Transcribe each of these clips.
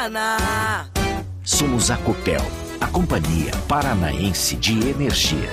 Paraná. Somos a Copel, a Companhia Paranaense de Energia.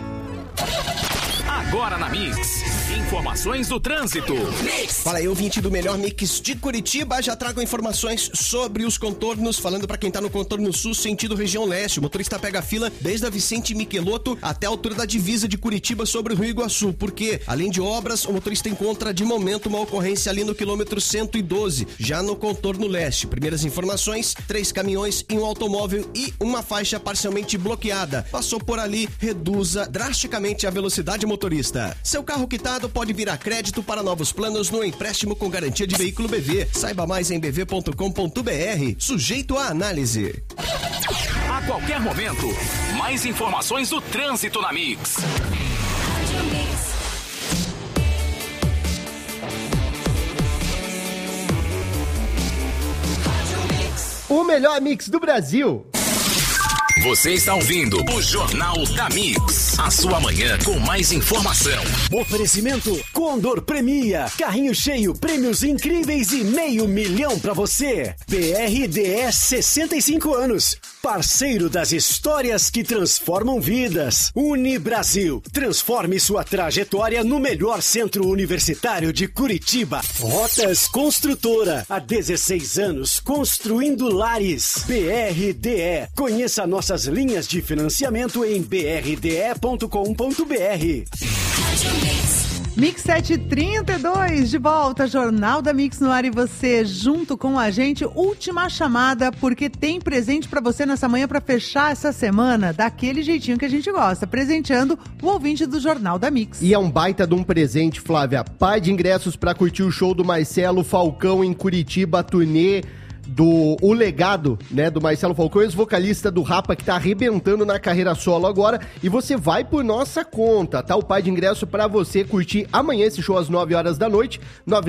Agora na Mix, informações do trânsito. Fala aí, ouvinte do melhor mix de Curitiba. Já trago informações sobre os contornos, falando pra quem tá no contorno sul, sentido região leste. O motorista pega a fila desde a Vicente Michelotto até a altura da divisa de Curitiba sobre o Rio Iguaçu. Porque, além de obras, o motorista encontra de momento uma ocorrência ali no quilômetro 112, já no contorno leste. Primeiras informações: 3 caminhões e um automóvel e uma faixa parcialmente bloqueada. Passou por ali, reduza drasticamente a velocidade, motorista. Seu carro quitado pode virar crédito para novos planos no empréstimo com garantia de veículo BV. Saiba mais em bv.com.br. Sujeito à análise. A qualquer momento, mais informações do trânsito na Mix. O melhor mix do Brasil. Você está ouvindo o Jornal da Mix. A sua manhã com mais informação. Oferecimento Condor Premia. Carrinho cheio, prêmios incríveis e R$500 mil pra você. BRDS 65 anos. Parceiro das histórias que transformam vidas. Unibrasil. Transforme sua trajetória no melhor centro universitário de Curitiba. Rotas Construtora. Há 16 anos construindo lares. BRDE. Conheça nossas linhas de financiamento em brde.com.br. Mix 732, de volta, Jornal da Mix no ar e você junto com a gente. Última chamada, porque tem presente pra você nessa manhã pra fechar essa semana daquele jeitinho que a gente gosta, presenteando o ouvinte do Jornal da Mix. E é um baita de um presente, Flávia. Par de ingressos pra curtir o show do Marcelo Falcão em Curitiba, turnê do O Legado, né, do Marcelo Falcão, ex-vocalista do Rapa, que tá arrebentando na carreira solo agora, e você vai por nossa conta, tá? O par de ingresso pra você curtir amanhã esse show às 9 horas da noite,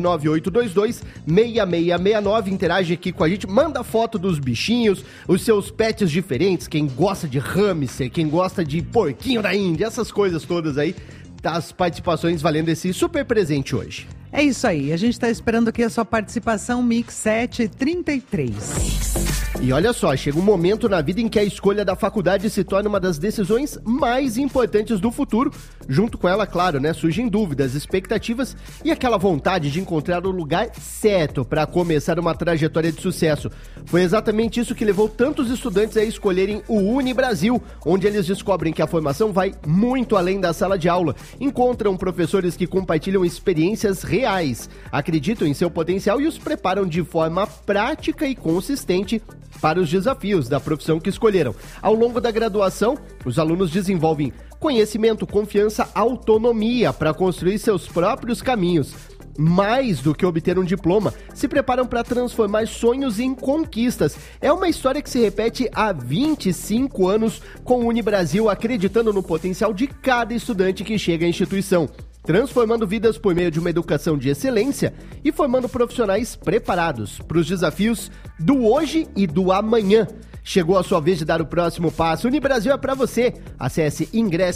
99822-6669, interage aqui com a gente, manda foto dos bichinhos, os seus pets diferentes, quem gosta de hamster, quem gosta de porquinho da Índia, essas coisas todas aí, tá, as participações valendo esse super presente hoje. É isso aí, a gente tá esperando aqui a sua participação, Mix 733. E olha só, chega um momento na vida em que a escolha da faculdade se torna uma das decisões mais importantes do futuro. Junto com ela, claro, né, surgem dúvidas, expectativas e aquela vontade de encontrar o lugar certo para começar uma trajetória de sucesso. Foi exatamente isso que levou tantos estudantes a escolherem o Unibrasil, onde eles descobrem que a formação vai muito além da sala de aula. Encontram professores que compartilham experiências reais, acreditam em seu potencial e os preparam de forma prática e consistente para os desafios da profissão que escolheram. Ao longo da graduação, os alunos desenvolvem conhecimento, confiança, autonomia para construir seus próprios caminhos. Mais do que obter um diploma, se preparam para transformar sonhos em conquistas. É uma história que se repete há 25 anos com o Unibrasil, acreditando no potencial de cada estudante que chega à instituição, transformando vidas por meio de uma educação de excelência e formando profissionais preparados para os desafios do hoje e do amanhã. Chegou a sua vez de dar o próximo passo. Unibrasil é para você. Acesse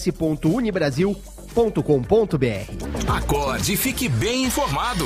ingresse.unibrasil.com.br. Acorde e fique bem informado.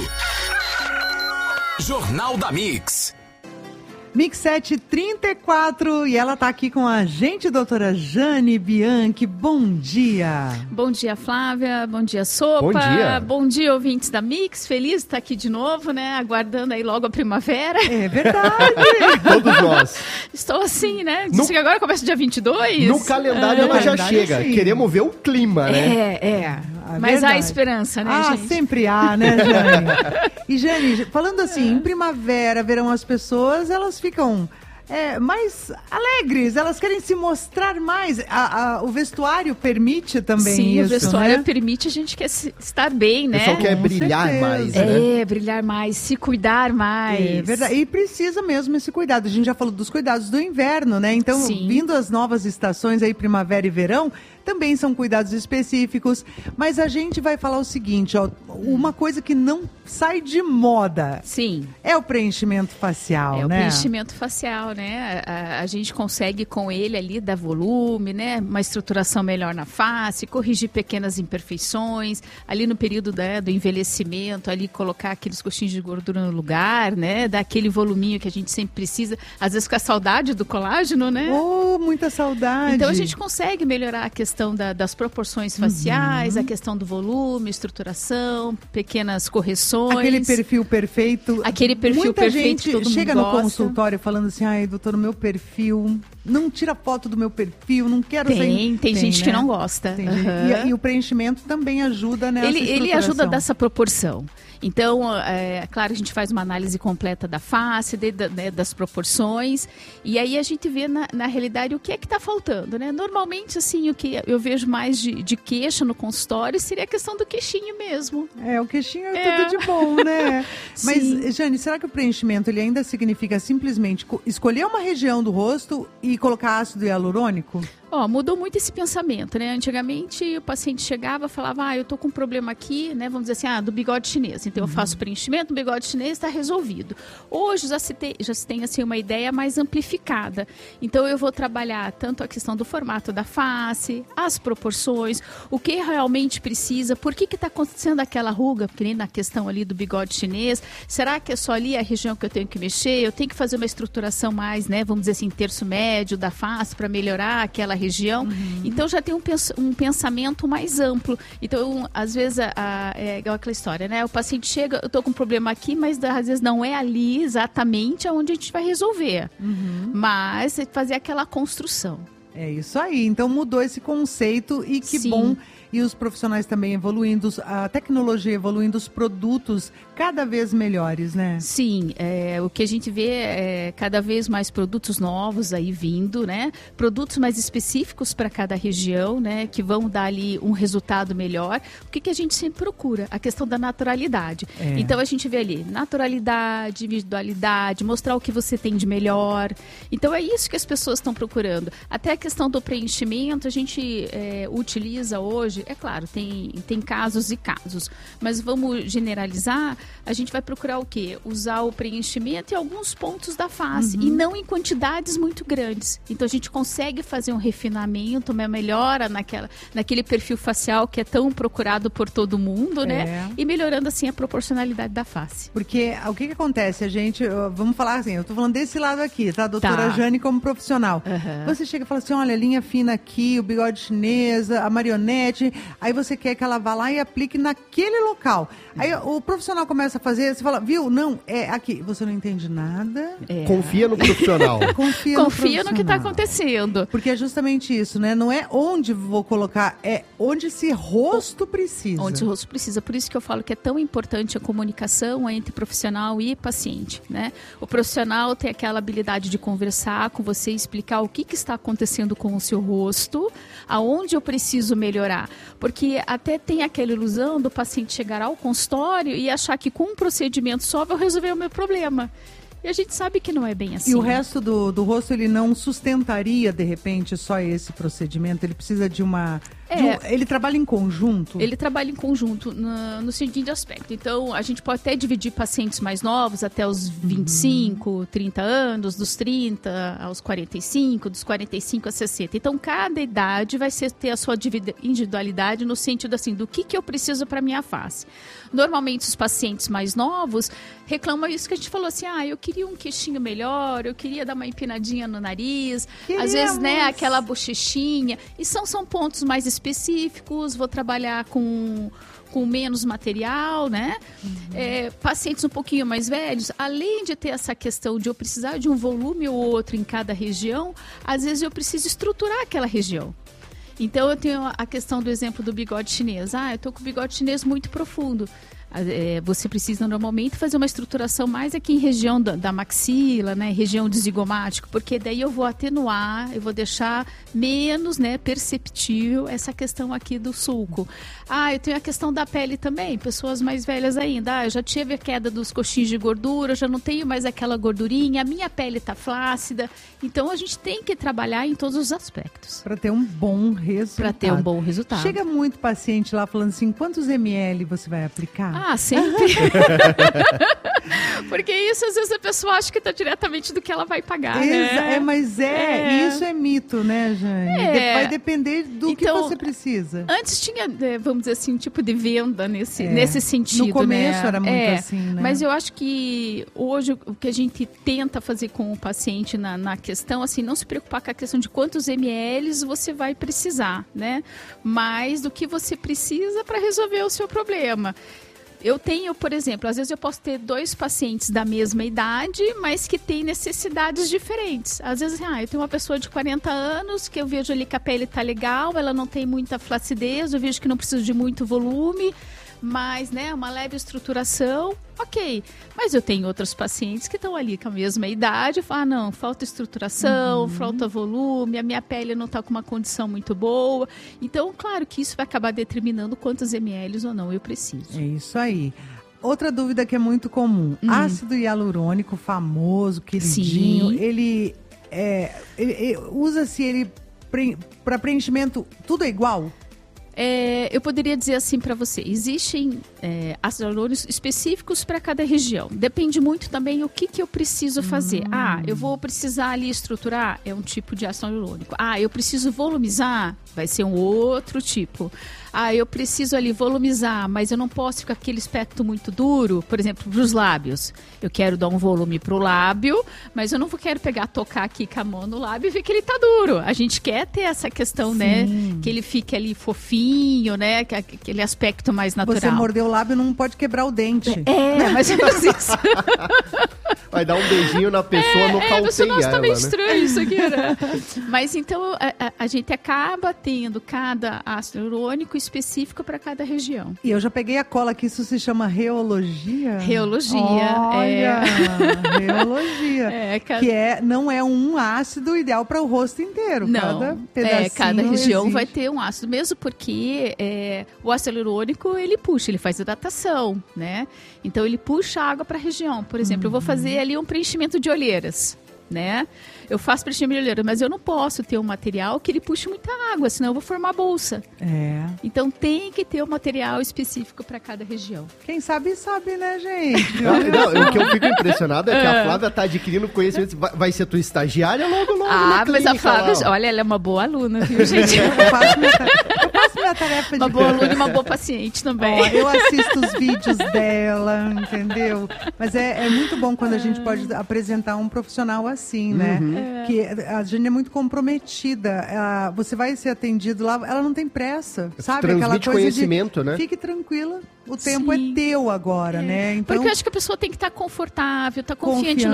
Jornal da Mix. Mix 734, e ela tá aqui com a gente, doutora Jane Bianchi. Bom dia. Bom dia, Flávia. Bom dia, Sopa. Bom dia. Bom dia, ouvintes da Mix. Feliz de estar aqui de novo, né? Aguardando aí logo a primavera. É verdade. Todos nós. Estou assim, né? Disse que agora começa dia 22. No calendário ela já chega. Sim. Queremos ver o clima, né? Mas há esperança, né, gente? Sempre há, né, Jane? E, Jane, falando assim, em primavera, verão, as pessoas, elas ficam mais alegres, elas querem se mostrar mais. O vestuário permite também isso, Sim, o vestuário né? permite a gente estar bem, né? O pessoal quer Com brilhar certeza. mais, né? Brilhar mais, se cuidar mais. É verdade. E precisa mesmo esse cuidado. A gente já falou dos cuidados do inverno, né? Então, Sim. vindo as novas estações aí, primavera e verão, também são cuidados específicos. Mas a gente vai falar o seguinte, ó, uma coisa que não sai de moda. Sim. É o preenchimento facial, É o né? preenchimento facial, né? A gente consegue com ele ali dar volume, né? Uma estruturação melhor na face, corrigir pequenas imperfeições, ali no período do envelhecimento, ali colocar aqueles coxinhos de gordura no lugar, né? Dar aquele voluminho que a gente sempre precisa, às vezes com a saudade do colágeno, né? Oh, muita saudade! Então a gente consegue melhorar a questão das proporções faciais, a questão do volume, estruturação, pequenas correções. Aquele perfil perfeito. Aquele perfil Muita perfeito que gente todo mundo chega no gosta. consultório falando assim, ai, doutor, o meu perfil, não tira foto do meu perfil, não quero sair. Tem gente, né? que não gosta. Tem gente. E o preenchimento também ajuda nessa Ele ajuda estruturação. dessa proporção. Então, claro, a gente faz uma análise completa da face, das proporções, e aí a gente vê na realidade o que é que está faltando, né? Normalmente, assim, o que eu vejo mais de queixa no consultório seria a questão do queixinho mesmo. O queixinho é tudo de bom, né? Mas, Sim. Jane, será que o preenchimento ele ainda significa simplesmente escolher uma região do rosto e colocar ácido hialurônico? Mudou muito esse pensamento, né? Antigamente o paciente chegava e falava, eu tô com um problema aqui, né? Vamos dizer assim, do bigode chinês. Então eu faço preenchimento, o bigode chinês está resolvido. Hoje já se tem assim, uma ideia mais amplificada. Então eu vou trabalhar tanto a questão do formato da face, as proporções, o que realmente precisa, por que está acontecendo aquela ruga, porque nem na questão ali do bigode chinês, será que é só ali a região que eu tenho que mexer? Eu tenho que fazer uma estruturação mais, né? Vamos dizer assim, terço médio da face para melhorar aquela região. Então já tem um pensamento mais amplo. Então, às vezes, é igual aquela história, né? O paciente chega, eu tô com um problema aqui, mas às vezes não é ali exatamente onde a gente vai resolver. Mas é fazer aquela construção. É isso aí. Então mudou esse conceito e que Sim. bom. E os profissionais também evoluindo, a tecnologia evoluindo, os produtos cada vez melhores, né? Sim, o que a gente vê é cada vez mais produtos novos aí vindo, né? Produtos mais específicos para cada região, né? Que vão dar ali um resultado melhor. O que a gente sempre procura? A questão da naturalidade. Então a gente vê ali naturalidade, individualidade, mostrar o que você tem de melhor. Então é isso que as pessoas estão procurando. Até a questão do preenchimento, a gente utiliza hoje. É claro, tem casos e casos, mas vamos generalizar, a gente vai procurar o quê? Usar o preenchimento em alguns pontos da face e não em quantidades muito grandes. Então a gente consegue fazer um refinamento, uma melhora naquele perfil facial que é tão procurado por todo mundo, né? E melhorando assim a proporcionalidade da face. Porque o que acontece? A gente, vamos falar assim, eu tô falando desse lado aqui, tá? A doutora Jane como profissional. Você chega e fala assim, olha, a linha fina aqui, o bigode chinês, a marionete, aí você quer que ela vá lá e aplique naquele local. Aí o profissional começa a fazer, você fala, viu? Não, é aqui. Você não entende nada. Confia no profissional. Confia no que está acontecendo. Porque é justamente isso, né? Não é onde vou colocar, é onde esse rosto precisa. Onde esse rosto precisa. Por isso que eu falo que é tão importante a comunicação entre profissional e paciente, né? O profissional tem aquela habilidade de conversar com você, explicar o que está acontecendo com o seu rosto, aonde eu preciso melhorar. Porque até tem aquela ilusão do paciente chegar ao consultório e achar que com um procedimento só eu vou resolver o meu problema. E a gente sabe que não é bem assim. E o resto do rosto, ele não sustentaria, de repente, só esse procedimento? Ele precisa de uma... ele trabalha em conjunto? Ele trabalha em conjunto no seguinte aspecto. Então, a gente pode até dividir pacientes mais novos até os 25, 30 anos, dos 30 aos 45, dos 45 a 60. Então, cada idade vai ter a sua individualidade no sentido assim, do que eu preciso para minha face. Normalmente, os pacientes mais novos reclamam isso que a gente falou assim, eu queria um queixinho melhor, eu queria dar uma empinadinha no nariz, às vezes, né, aquela bochechinha. E são pontos mais específicos, vou trabalhar com menos material, né? Pacientes um pouquinho mais velhos, além de ter essa questão de eu precisar de um volume ou outro em cada região, às vezes eu preciso estruturar aquela região. Então eu tenho a questão do exemplo do bigode chinês. Eu tô com o bigode chinês muito profundo. Você precisa normalmente fazer uma estruturação mais aqui em região da maxila, né, região do zigomático, porque daí eu vou atenuar, eu vou deixar menos, né, perceptível essa questão aqui do sulco. Eu tenho a questão da pele também, pessoas mais velhas ainda, eu já tive a queda dos coxinhos de gordura, eu já não tenho mais aquela gordurinha, a minha pele está flácida, então a gente tem que trabalhar em todos os aspectos. Para ter um bom resultado. Para ter um bom resultado. Chega muito paciente lá falando assim, quantos ml você vai aplicar? Ah, sempre. Porque isso, às vezes, a pessoa acha que está diretamente do que ela vai pagar, né? Mas isso é mito, né, Jane? Vai depender do que você precisa. Antes tinha, vamos dizer assim, um tipo de venda nesse sentido, no começo, né? Era muito assim, né? Mas eu acho que hoje o que a gente tenta fazer com o paciente na questão, assim, não se preocupar com a questão de quantos ml você vai precisar, né? Mais do que você precisa para resolver o seu problema. Eu tenho, por exemplo, às vezes eu posso ter 2 pacientes da mesma idade, mas que têm necessidades diferentes. Às vezes, eu tenho uma pessoa de 40 anos que eu vejo ali que a pele está legal, ela não tem muita flacidez, eu vejo que não precisa de muito volume, mas, né, uma leve estruturação, ok. Mas eu tenho outros pacientes que estão ali com a mesma idade e falam, não, falta estruturação, falta volume, a minha pele não está com uma condição muito boa. Então, claro que isso vai acabar determinando quantos ml ou não eu preciso. É isso aí. Outra dúvida que é muito comum, ácido hialurônico famoso, queridinho, Sim. ele usa-se ele para preenchimento, tudo é igual? Eu poderia dizer assim para você, existem ácidos hialurônicos específicos para cada região. Depende muito também o que eu preciso fazer. Eu vou precisar ali estruturar, é um tipo de ácido hialurônico. Eu preciso volumizar, vai ser um outro tipo. Eu preciso ali volumizar, mas eu não posso ficar com aquele aspecto muito duro, por exemplo, para os lábios. Eu quero dar um volume para o lábio, mas eu não quero tocar aqui com a mão no lábio e ver que ele tá duro. A gente quer ter essa questão, Sim. né? Que ele fique ali fofinho, né? Aquele aspecto mais natural. Você mordeu o lábio, não pode quebrar o dente. Mas isso. Vai dar um beijinho na pessoa, nocauteia Nossa, tá meio ela, né? estranho isso aqui, né? Mas então a gente acaba tendo cada ácido hialurônico específico para cada região. E eu já peguei a cola que isso se chama reologia. Reologia. Olha, reologia. Que não é um ácido ideal para o rosto inteiro. Não, cada pedacinho cada região existe. vai ter um ácido, mesmo porque o ácido hialurônico, ele puxa, ele faz hidratação, né? Então ele puxa água para a região. Por exemplo, eu vou fazer ali um preenchimento de olheiras, né? Eu faço preenchimento de olheiras, mas eu não posso ter um material que ele puxe muita água, senão eu vou formar bolsa. Então tem que ter um material específico para cada região. Quem sabe, né, gente? O que eu fico impressionado é que a Flávia tá adquirindo conhecimento. Vai ser tua estagiária logo na mas a Flávia, lá. olha, ela é uma boa aluna, viu, gente? Eu faço minha tarefa de uma boa aluna e uma boa paciente também. Eu assisto os vídeos dela, entendeu? Mas é muito bom quando a gente pode apresentar um profissional assim, né? Que a Jane é muito comprometida. Você vai ser atendido lá, ela não tem pressa, sabe? Transmite aquela coisa conhecimento, né? Fique tranquila, o tempo é teu agora, né? Então, porque eu acho que a pessoa tem que estar confortável, estar confiante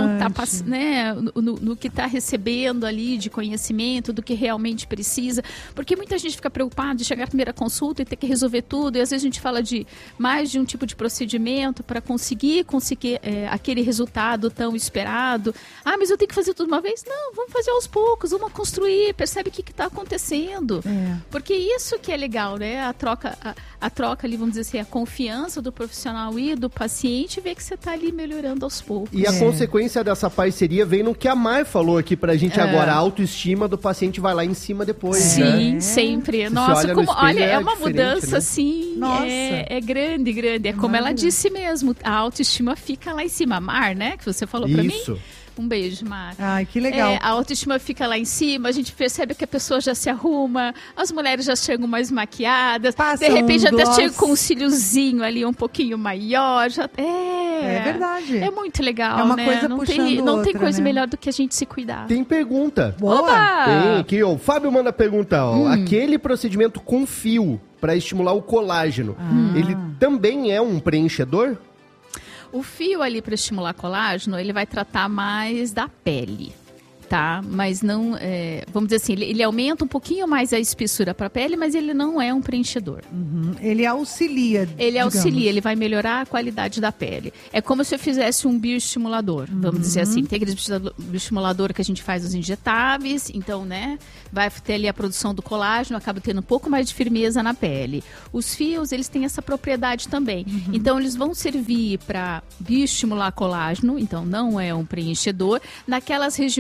no que está recebendo ali de conhecimento, do que realmente precisa. Porque muita gente fica preocupada de chegar à primeira consulta e ter que resolver tudo. E às vezes a gente fala de mais de um tipo de procedimento para conseguir aquele resultado tão esperado. Mas eu tenho que fazer tudo uma vez? Não, vamos fazer aos poucos, vamos construir, percebe o que está acontecendo. Porque isso que é legal, né? A troca ali, vamos dizer assim, a confiança do profissional e do paciente, ver que você está ali melhorando aos poucos. E a consequência dessa parceria vem no que a Mai falou aqui pra gente agora, a autoestima do paciente vai lá em cima depois. Sim, né? sempre. Se Nossa, olha é uma mudança, né? assim, Nossa. é grande. É como ela disse mesmo, a autoestima fica lá em cima. Mar, né, que você falou pra mim. Isso. Um beijo, Mar. Ai, que legal. A autoestima fica lá em cima, a gente percebe que a pessoa já se arruma, as mulheres já chegam mais maquiadas, Passa de repente um até gloss. chega com um cíliozinho ali um pouquinho maior. É verdade. É muito legal, É uma né? coisa não puxando tem outra, coisa né? melhor do que a gente se cuidar. Tem pergunta. Boa. Oba! Tem aqui, ó. O Fábio manda pergunta, ó. Aquele procedimento com fio para estimular o colágeno, ele também é um preenchedor? O fio ali para estimular colágeno, ele vai tratar mais da pele, tá? Mas não, vamos dizer assim, ele aumenta um pouquinho mais a espessura para a pele, mas ele não é um preenchedor. Ele auxilia. Ele digamos. auxilia, ele vai melhorar a qualidade da pele. É como se eu fizesse um bioestimulador, vamos dizer assim. Tem aquele bioestimulador que a gente faz os injetáveis, então, né, vai ter ali a produção do colágeno, acaba tendo um pouco mais de firmeza na pele. Os fios, eles têm essa propriedade também. Então, eles vão servir para bioestimular colágeno, então não é um preenchedor, naquelas regiões que eu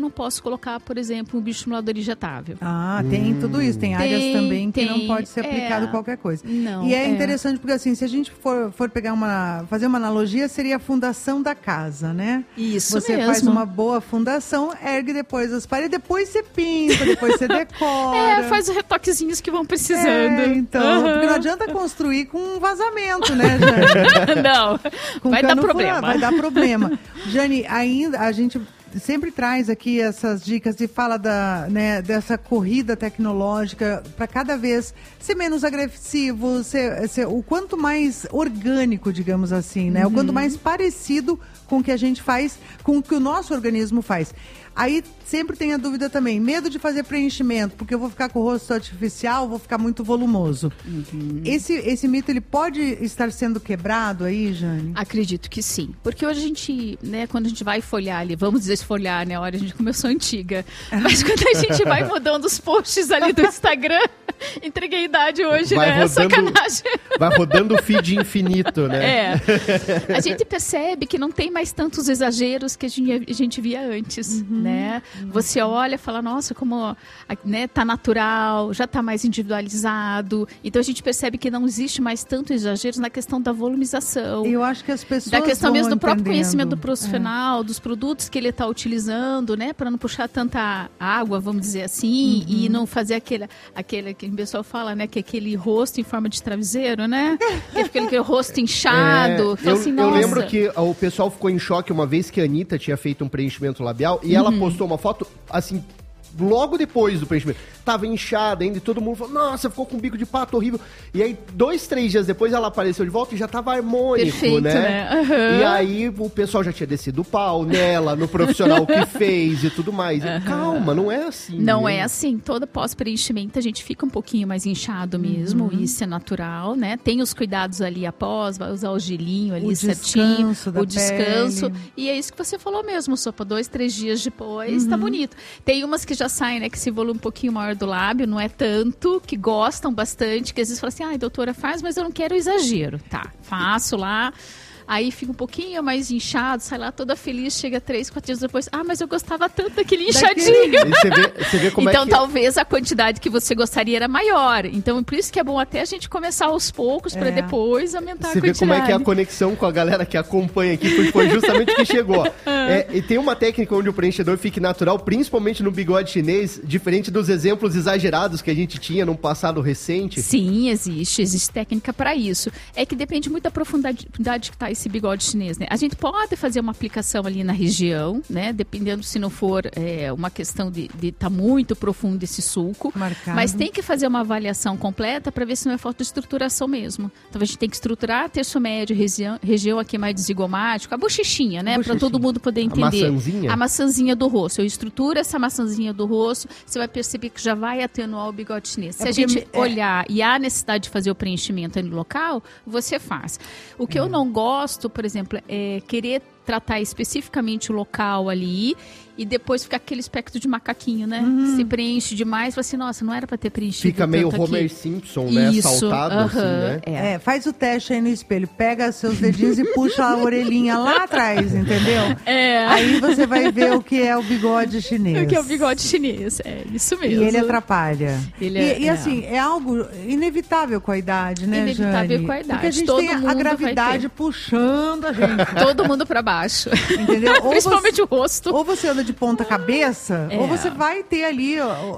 não posso colocar, por exemplo, um bioestimulador injetável. Ah, tem tudo isso. Tem áreas também que não pode ser aplicado qualquer coisa. Não, e é interessante porque, assim, se a gente for fazer uma analogia, seria a fundação da casa, né? Isso Você mesmo. faz uma boa fundação, ergue depois as paredes, depois você pinta, depois você decora. Faz os retoquezinhos que vão precisando. Então, porque não adianta construir com um vazamento, né, Jane? Não, Com vai dar cano problema. furado, vai dar problema. Jane, ainda a gente sempre traz aqui essas dicas e fala dessa corrida tecnológica para cada vez ser menos agressivo, ser o quanto mais orgânico, digamos assim, né? O quanto mais parecido com o que a gente faz, com o que o nosso organismo faz. Aí sempre tem a dúvida também, medo de fazer preenchimento, porque eu vou ficar com o rosto artificial, vou ficar muito volumoso. Esse mito, ele pode estar sendo quebrado aí, Jane? Acredito que sim. Porque hoje a gente, né, quando a gente vai folhear ali, vamos dizer folhear, né, a hora a gente começou antiga. Mas quando a gente vai mudando os posts ali do Instagram, entreguei a idade hoje, né? É sacanagem. Vai rodando o feed infinito, né? A gente percebe que não tem mais tantos exageros que a gente via antes, né? Você olha e fala, nossa, como, né, tá natural, já tá mais individualizado. Então a gente percebe que não existe mais tanto exageros na questão da volumização. Eu acho que as pessoas da questão mesmo do próprio entendendo. Conhecimento do profissional, dos produtos que ele está utilizando, né, para não puxar tanta água, vamos dizer assim, e não fazer aquele que o pessoal fala, né, que é aquele rosto em forma de travesseiro, né? Que fica aquele rosto inchado. Eu lembro que o pessoal ficou em choque uma vez que a Anitta tinha feito um preenchimento labial e ela postou uma foto, assim, logo depois do preenchimento. Tava inchada ainda e todo mundo falou, nossa, ficou com um bico de pato horrível. E aí, 2, 3 dias depois, ela apareceu de volta e já tava harmônico, perfeito, né? E aí, o pessoal já tinha descido o pau nela, no profissional que fez e tudo mais. E, calma, não é assim. Não é assim. Toda pós-preenchimento a gente fica um pouquinho mais inchado mesmo. Isso é natural, né? Tem os cuidados ali após, vai usar o gelinho ali certinho. O descanso. E é isso que você falou mesmo, sopa. 2, 3 dias depois, tá bonito. Tem umas que já saem, né? Que esse volume um pouquinho maior do lábio, não é tanto, que gostam bastante, que às vezes falam assim, ai, doutora, faz, mas eu não quero exagero. Tá, faço lá. Aí fica um pouquinho mais inchado, sai lá toda feliz, chega 3, 4 dias depois. Ah, mas eu gostava tanto daquele inchadinho. Você vê como então, é que... talvez a quantidade que você gostaria era maior. Então, por isso que é bom até a gente começar aos poucos, para depois aumentar a quantidade. Você vê como é que é a conexão com a galera que acompanha aqui, porque foi justamente o que chegou. E tem uma técnica onde o preenchedor fique natural, principalmente no bigode chinês, diferente dos exemplos exagerados que a gente tinha num passado recente. Sim, existe técnica para isso. É que depende muito da profundidade que está esse bigode chinês, né? A gente pode fazer uma aplicação ali na região, né? Dependendo se não for uma questão de estar muito profundo esse sulco. Marcado. Mas tem que fazer uma avaliação completa para ver se não é falta de estruturação mesmo. Então a gente tem que estruturar terço médio, região aqui mais zigomático, a bochechinha, né? Para todo mundo poder entender. A maçãzinha do rosto. Eu estruturo essa maçãzinha do rosto, você vai perceber que já vai atenuar o bigode chinês. Se a gente olhar e há necessidade de fazer o preenchimento aí no local, você faz. O que eu não gosto, por exemplo, é querer tratar especificamente o local ali e depois fica aquele aspecto de macaquinho, né? Se preenche demais, fala assim, nossa, não era pra ter preenchido fica meio tanto Homer aqui. Simpson, né? Saltado, assim, né? Faz o teste aí no espelho, pega seus dedinhos e puxa a orelhinha lá atrás, entendeu? Aí você vai ver o que é o bigode chinês. O que é o bigode chinês, é isso mesmo. E ele atrapalha. Assim, é algo inevitável com a idade, né, inevitável Jane? com a idade. Porque a gente todo tem mundo a gravidade puxando a gente. Todo mundo pra baixo. Entendeu? Principalmente o rosto. Ou você anda de ponta cabeça, ou você vai ter ali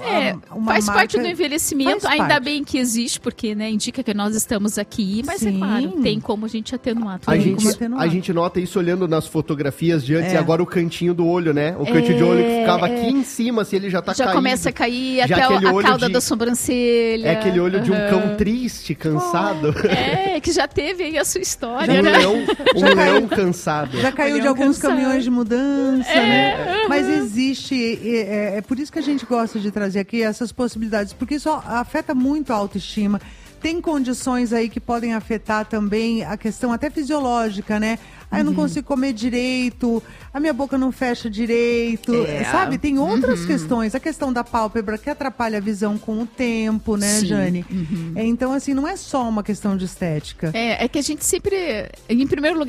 uma faz marca... parte do envelhecimento, ainda bem que existe, porque, né, indica que nós estamos aqui, mas é claro, tem como a gente atenuar. A gente nota isso olhando nas fotografias de antes e agora o cantinho do olho, né? O cantinho de olho que ficava aqui em cima, se ele já tá caindo. Já começa a cair até a cauda da sobrancelha. É aquele olho de um cão triste, cansado. Que já teve aí a sua história, um leão cansado. Já caiu de alguns caminhões de mudança, né? Mas existe, é por isso que a gente gosta de trazer aqui essas possibilidades, porque isso afeta muito a autoestima. Tem condições aí que podem afetar também a questão até fisiológica, né? Eu não consigo comer direito, a minha boca não fecha direito, sabe? Tem outras questões. A questão da pálpebra que atrapalha a visão com o tempo, né, Jane? Então, assim, não é só uma questão de estética. É que a gente sempre, em primeiro lugar,